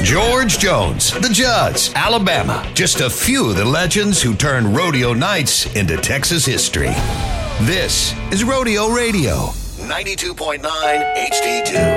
George Jones, the Judds, Alabama. Just a few of the legends who turned rodeo nights into Texas history. This is Rodeo Radio, 92.9 HD2.